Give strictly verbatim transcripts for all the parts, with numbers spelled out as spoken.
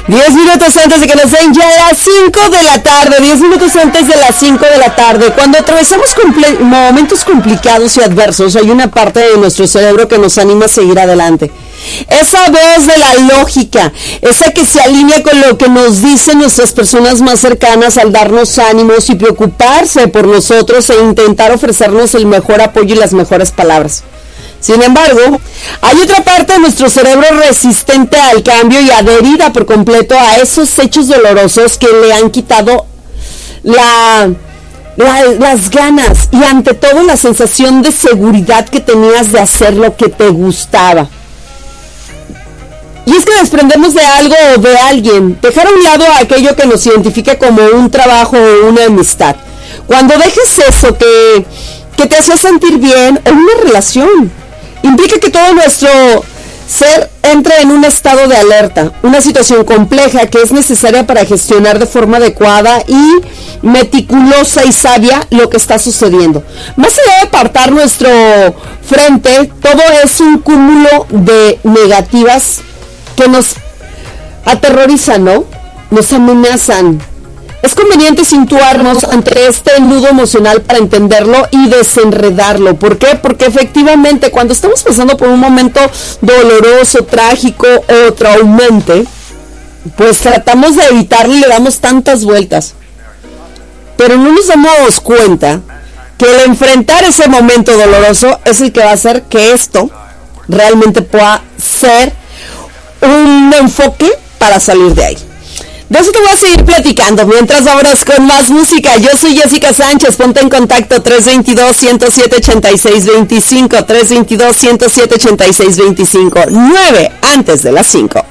Diez minutos antes de que nos den ya las cinco de la tarde, diez minutos antes de las cinco de la tarde, cuando atravesamos comple- momentos complicados y adversos, hay una parte de nuestro cerebro que nos anima a seguir adelante. Esa voz de la lógica, esa que se alinea con lo que nos dicen nuestras personas más cercanas al darnos ánimos y preocuparse por nosotros e intentar ofrecernos el mejor apoyo y las mejores palabras. Sin embargo, hay otra parte de nuestro cerebro resistente al cambio y adherida por completo a esos hechos dolorosos que le han quitado la, la, las ganas y ante todo la sensación de seguridad que tenías de hacer lo que te gustaba. Y es que desprendernos de algo o de alguien, dejar a un lado aquello que nos identifica como un trabajo o una amistad. Cuando dejes eso que, que te hace sentir bien o una relación, implica que todo nuestro ser entre en un estado de alerta, una situación compleja que es necesaria para gestionar de forma adecuada y meticulosa y sabia lo que está sucediendo. Más allá de apartar nuestro frente, todo es un cúmulo de negativas que nos aterrorizan, ¿no? Nos amenazan. Es conveniente situarnos ante este nudo emocional para entenderlo y desenredarlo. ¿Por qué? Porque efectivamente cuando estamos pasando por un momento doloroso, trágico o traumante, pues tratamos de evitarlo y le damos tantas vueltas. Pero no nos damos cuenta que el enfrentar ese momento doloroso es el que va a hacer que esto realmente pueda ser un enfoque para salir de ahí. De eso te voy a seguir platicando, mientras vámonos con más música. Yo soy Jessica Sánchez, ponte en contacto tres dos dos, uno cero siete, ocho seis dos cinco, tres dos dos, uno cero siete, ocho seis dos cinco, nueve antes de las cinco.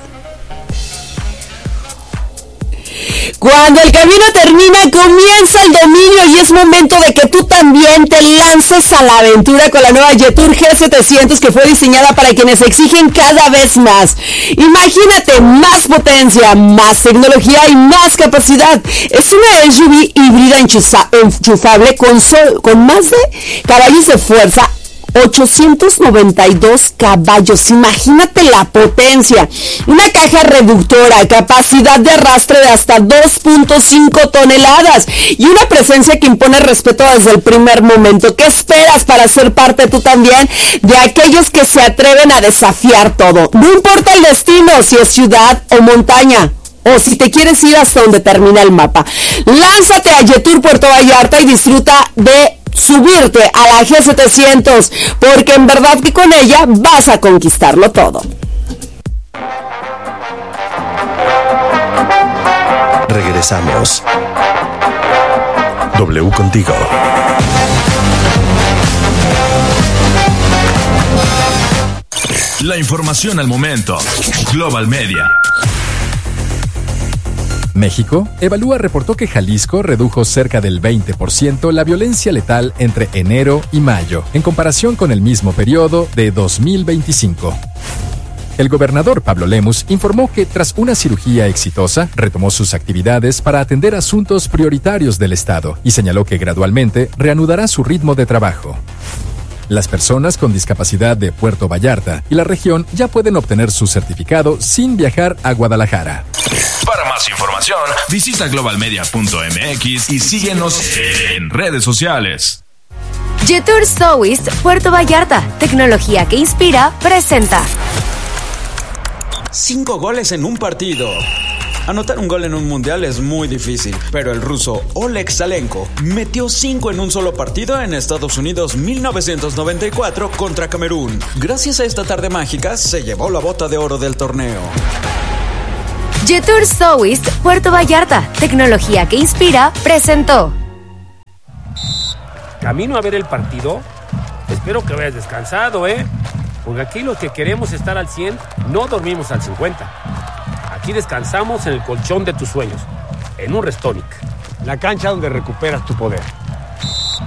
Cuando el camino termina, comienza el dominio y es momento de que tú también te lances a la aventura con la nueva Jetour G setecientos, que fue diseñada para quienes exigen cada vez más. Imagínate más potencia, más tecnología y más capacidad. Es una S U V híbrida enchufable con, sol, con más de caballos de fuerza, ochocientos noventa y dos caballos, imagínate la potencia, una caja reductora, capacidad de arrastre de hasta dos punto cinco toneladas y una presencia que impone respeto desde el primer momento. ¿Qué esperas para ser parte tú también de aquellos que se atreven a desafiar todo? No importa el destino, si es ciudad o montaña, o si te quieres ir hasta donde termina el mapa. Lánzate a Jetour Puerto Vallarta y disfruta de subirte a la G setecientos, porque en verdad que con ella vas a conquistarlo todo. Regresamos. W contigo. La información al momento. Global Media. México Evalúa reportó que Jalisco redujo cerca del veinte por ciento la violencia letal entre enero y mayo, en comparación con el mismo periodo de dos mil veinticinco. El gobernador Pablo Lemus informó que tras una cirugía exitosa, retomó sus actividades para atender asuntos prioritarios del Estado y señaló que gradualmente reanudará su ritmo de trabajo. Las personas con discapacidad de Puerto Vallarta y la región ya pueden obtener su certificado sin viajar a Guadalajara. Para más información, visita global media punto m x y síguenos en redes sociales. Jetour South Puerto Vallarta, tecnología que inspira, presenta. Cinco goles en un partido. Anotar un gol en un mundial es muy difícil, pero el ruso Oleg Salenko metió cinco en un solo partido en Estados Unidos mil novecientos noventa y cuatro contra Camerún. Gracias a esta tarde mágica, se llevó la bota de oro del torneo. Jetour South Puerto Vallarta, tecnología que inspira, presentó. Camino a ver el partido. Espero que hayas descansado, ¿eh? Porque aquí los que queremos estar al cien, no dormimos al cincuenta. Aquí descansamos en el colchón de tus sueños, en un Restonic. La cancha donde recuperas tu poder.